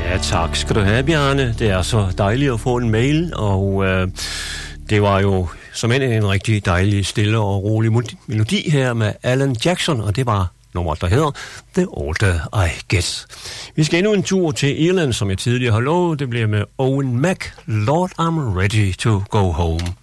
Tak skal du have, Bjarne. Det er så dejligt at få en mail, og det var jo som en rigtig dejlig, stille og rolig melodi her med Alan Jackson, og det var nummeret, der hedder The Older I Get. Vi skal endnu en tur til Irland, som jeg tidligere har lovet. Det bliver med Owen Mac, Lord I'm Ready to Go Home.